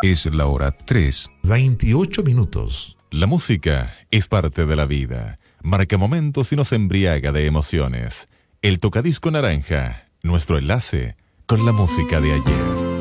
Es la hora 3:28. La música es parte de la vida. Marca momentos y nos embriaga de emociones. El tocadisco naranja, nuestro enlace con la música de ayer.